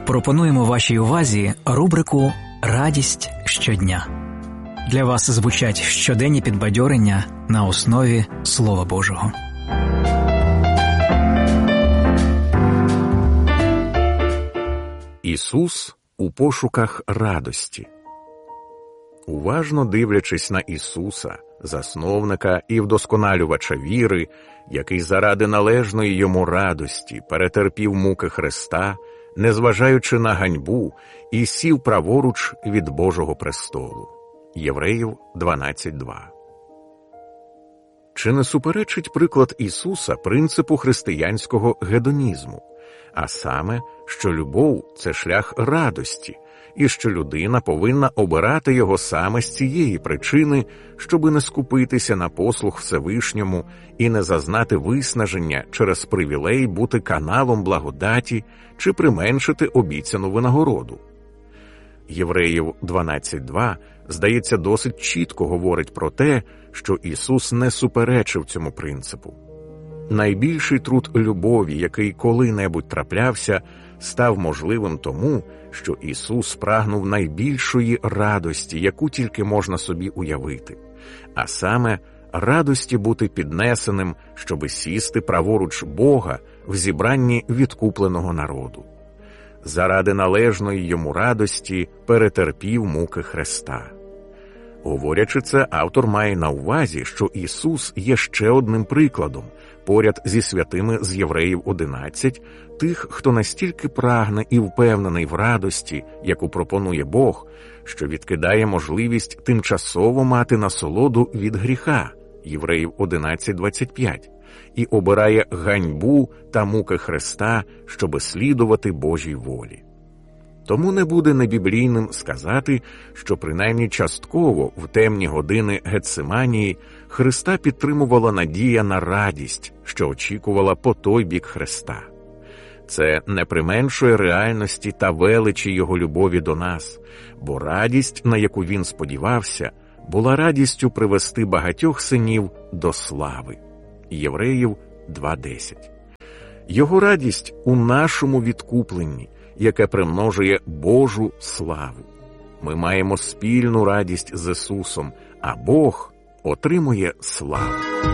Пропонуємо вашій увазі рубрику «Радість щодня». Для вас звучать щоденні підбадьорення на основі Слова Божого. Ісус у пошуках радості. Уважно дивлячись на Ісуса, засновника і вдосконалювача віри, який заради належної йому радості перетерпів муки Христа, незважаючи на ганьбу, і сів праворуч від Божого престолу. Євреїв 12:2. Чи не суперечить приклад Ісуса принципу християнського гедонізму, а саме, що любов – це шлях радості, і що людина повинна обирати його саме з цієї причини, щоби не скупитися на послуг Всевишньому і не зазнати виснаження через привілей бути каналом благодаті чи применшити обіцяну винагороду? Євреїв 12:2, здається, досить чітко говорить про те, що Ісус не суперечив цьому принципу. Найбільший труд любові, який коли-небудь траплявся, став можливим тому, що Ісус прагнув найбільшої радості, яку тільки можна собі уявити, а саме радості бути піднесеним, щоби сісти праворуч Бога в зібранні відкупленого народу. Заради належної йому радості перетерпів муки Христа. Говорячи це, автор має на увазі, що Ісус є ще одним прикладом, поряд зі святими з Євреїв 11, тих, хто настільки прагне і впевнений в радості, яку пропонує Бог, що відкидає можливість тимчасово мати насолоду від гріха, Євреїв 11:25, і обирає ганьбу та муки Христа, щоби слідувати Божій волі. Тому не буде небіблійним сказати, що принаймні частково в темні години Гетсиманії Христа підтримувала надія на радість, що очікувала по той бік Христа. Це не применшує реальності та величі Його любові до нас, бо радість, на яку Він сподівався, була радістю привести багатьох синів до слави. Євреїв 2:10. Його радість у нашому відкупленні, яке примножує Божу славу. Ми маємо спільну радість з Ісусом, а Бог отримує славу.